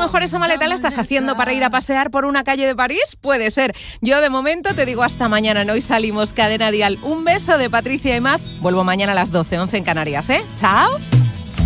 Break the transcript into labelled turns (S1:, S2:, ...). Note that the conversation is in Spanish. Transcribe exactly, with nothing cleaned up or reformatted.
S1: mejor esa maleta la estás haciendo para ir a pasear por una calle de París. Puede ser. Yo de momento te digo hasta mañana. En Hoy Salimos, Cadena Dial. Un beso de Patricia y Maz. Vuelvo mañana a las doce, once en Canarias, ¿eh? ¡Chao!